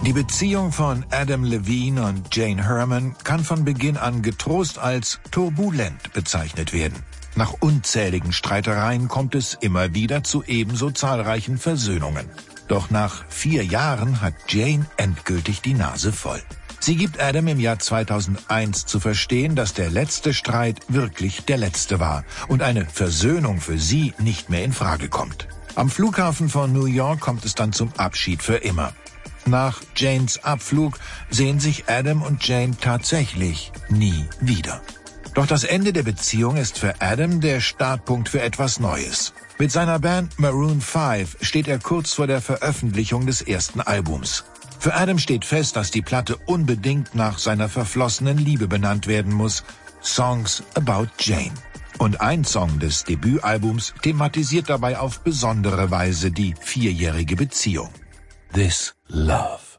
Die Beziehung von Adam Levine und Jane Herman kann von Beginn an getrost als turbulent bezeichnet werden. Nach unzähligen Streitereien kommt es immer wieder zu ebenso zahlreichen Versöhnungen. Doch nach 4 Jahren hat Jane endgültig die Nase voll. Sie gibt Adam im Jahr 2001 zu verstehen, dass der letzte Streit wirklich der letzte war und eine Versöhnung für sie nicht mehr in Frage kommt. Am Flughafen von New York kommt es dann zum Abschied für immer. Nach Janes Abflug sehen sich Adam und Jane tatsächlich nie wieder. Doch das Ende der Beziehung ist für Adam der Startpunkt für etwas Neues. Mit seiner Band Maroon 5 steht er kurz vor der Veröffentlichung des ersten Albums. Für Adam steht fest, dass die Platte unbedingt nach seiner verflossenen Liebe benannt werden muss: Songs About Jane. Und ein Song des Debütalbums thematisiert dabei auf besondere Weise die 4-jährige Beziehung. This Love.